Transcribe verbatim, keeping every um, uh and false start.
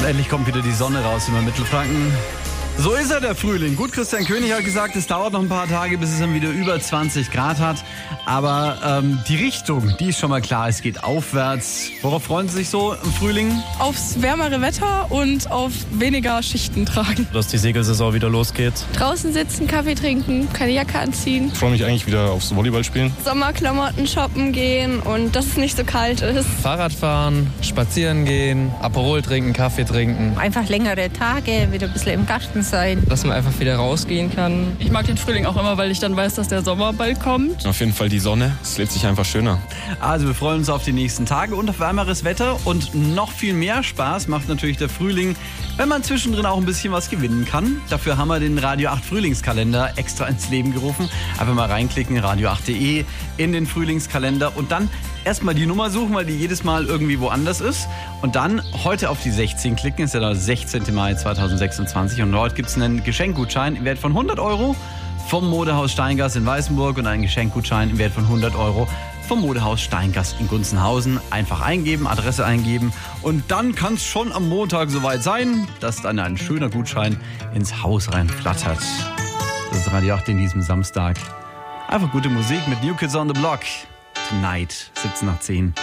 Und endlich kommt wieder die Sonne raus über Mittelfranken. So ist er, der Frühling. Gut, Christian König hat gesagt, es dauert noch ein paar Tage, bis es dann wieder über zwanzig Grad hat. Aber ähm, die Richtung, die ist schon mal klar, es geht aufwärts. Worauf freuen Sie sich so im Frühling? Aufs wärmere Wetter und auf weniger Schichten tragen. Dass die Segelsaison wieder losgeht. Draußen sitzen, Kaffee trinken, keine Jacke anziehen. Ich freue mich eigentlich wieder aufs Volleyball spielen. Sommerklamotten shoppen gehen und dass es nicht so kalt ist. Fahrrad fahren, spazieren gehen, Aperol trinken, Kaffee trinken. Einfach längere Tage, wieder ein bisschen im Garten sein. Dass man einfach wieder rausgehen kann. Ich mag den Frühling auch immer, weil ich dann weiß, dass der Sommer bald kommt. Auf jeden Fall die Sonne, es lebt sich einfach schöner. Also wir freuen uns auf die nächsten Tage und auf wärmeres Wetter. Und noch viel mehr Spaß macht natürlich der Frühling, wenn man zwischendrin auch ein bisschen was gewinnen kann. Dafür haben wir den Radio acht Frühlingskalender extra ins Leben gerufen. Einfach mal reinklicken, radio acht punkt de in den Frühlingskalender und dann erstmal die Nummer suchen, weil die jedes Mal irgendwie woanders ist. Und dann heute auf die sechzehn klicken, ist ja der sechzehnten Mai zweitausendsechsundzwanzig. Und dort gibt es einen Geschenkgutschein im Wert von hundert Euro vom Modehaus Steingass in Weißenburg und einen Geschenkgutschein im Wert von hundert Euro vom Modehaus Steingass in Gunzenhausen. Einfach eingeben, Adresse eingeben und dann kann es schon am Montag soweit sein, dass dann ein schöner Gutschein ins Haus reinflattert. Das ist Radio acht in diesem Samstag. Einfach gute Musik mit New Kids on the Block. Tonight, siebzehn nach zehn.